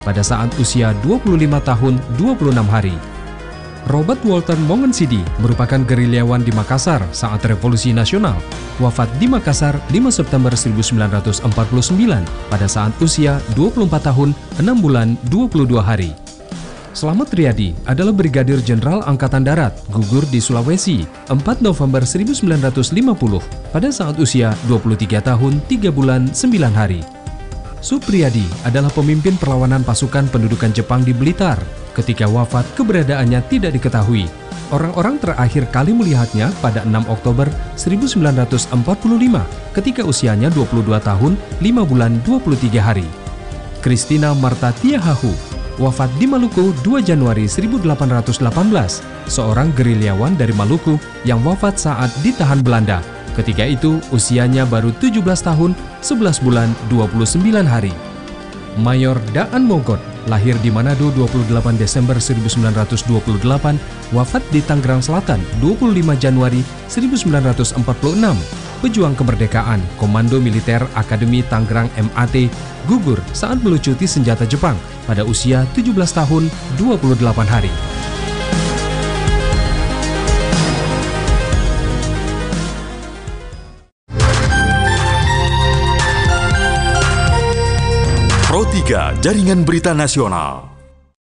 pada saat usia 25 tahun 26 hari. Robert Walter Mongensidi merupakan gerilyawan di Makassar saat Revolusi Nasional, wafat di Makassar 5 September 1949 pada saat usia 24 tahun 6 bulan 22 hari. Slamet Riyadi adalah Brigadir Jenderal Angkatan Darat, gugur di Sulawesi 4 November 1950 pada saat usia 23 tahun 3 bulan 9 hari. Supriyadi adalah pemimpin perlawanan pasukan pendudukan Jepang di Blitar. Ketika wafat, keberadaannya tidak diketahui. Orang-orang terakhir kali melihatnya pada 6 Oktober 1945 ketika usianya 22 tahun 5 bulan 23 hari. Christina Marta Tiahahu wafat di Maluku 2 Januari 1818, seorang gerilyawan dari Maluku yang wafat saat ditahan Belanda. Ketika itu usianya baru 17 tahun 11 bulan 29 hari. Mayor Daan Mogot lahir di Manado 28 Desember 1928, wafat di Tangerang Selatan 25 Januari 1946. Pejuang kemerdekaan, Komando Militer Akademi Tangerang MAT, gugur saat melucuti senjata Jepang pada usia 17 tahun 28 hari. Pro 3 Jaringan Berita Nasional.